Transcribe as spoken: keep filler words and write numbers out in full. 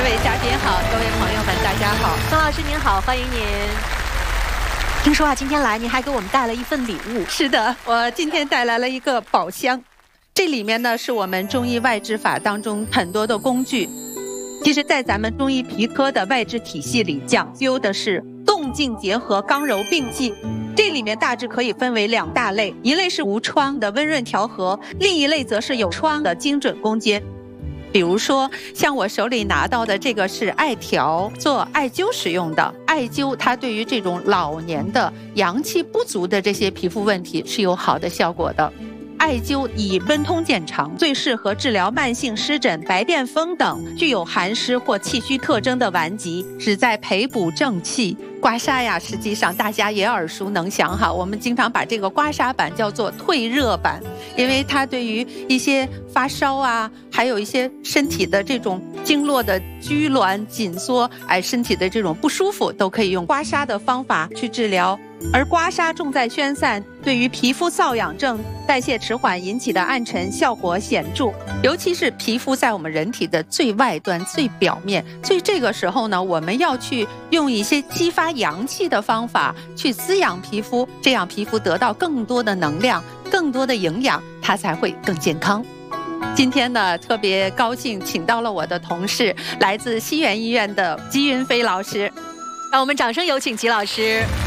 位嘉宾好，各位朋友们，大家好。 宋老师您好，欢迎您。听说啊，今天来您还给我们带了一份礼物。 是的，我今天带来了一个宝箱，这里面呢是我们中医外治法当中很多的工具。其实，在咱们中医皮科的外治体系里，讲究的是动静结合、刚柔并济。这里面大致可以分为两大类，一类是无创的温润调和，另一类则是有创的精准攻坚。比如说，像我手里拿到的这个是艾条，做艾灸使用的。艾灸它对于这种老年的阳气不足的这些皮肤问题是有好的效果的。艾灸以温通见长，最适合治疗慢性湿疹、白癜风等具有寒湿或气虚特征的顽疾，旨在培补正气。刮痧呀，实际上大家也耳熟能详哈，我们经常把这个刮痧板叫做退热板，因为它对于一些发烧啊，还有一些身体的这种经络的拘挛、紧缩，哎，身体的这种不舒服，都可以用刮痧的方法去治疗。而刮痧重在宣散，对于皮肤瘙痒症、代谢迟缓引起的暗沉效果显著，尤其是皮肤在我们人体的最外端、最表面，所以这个时候呢，我们要去用一些激发阳气的方法去滋养皮肤，这样皮肤得到更多的能量、更多的营养，它才会更健康。今天呢，特别高兴请到了我的同事，来自西园医院的姬云飞老师， 让我们掌声有请齐老师。